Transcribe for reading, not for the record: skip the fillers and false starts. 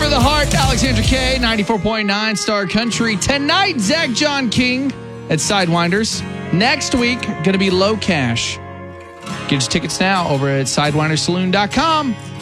the Heart, Alexandra K, 94.9 Star Country. Tonight, Zach John King at Sidewinders. Next week, going to be Low Cash. Get your tickets now over at SidewindersSaloon.com.